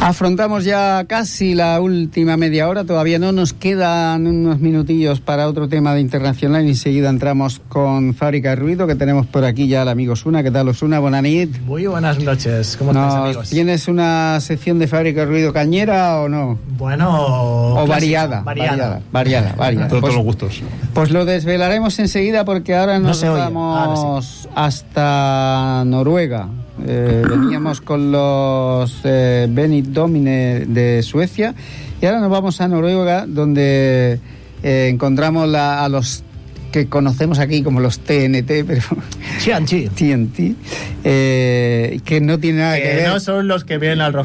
Afrontamos ya casi la última media hora, todavía no nos quedan unos minutillos para otro tema de internacional y enseguida entramos con Fábrica de Ruido, que tenemos por aquí ya al amigo Osuna. ¿Qué tal, Osuna? Buenas noches. Muy buenas noches, ¿cómo estáis, amigos? ¿Tienes una sección de Fábrica de Ruido cañera o no? Bueno... O variada. Todos los gustos. Pues lo desvelaremos enseguida porque ahora nos vamos hasta Noruega. Veníamos con los Benny Domine de Suecia y ahora nos vamos a Noruega, donde encontramos a los que conocemos aquí como los TNT, pero TNT, que no tiene nada que ver. No son los que vienen al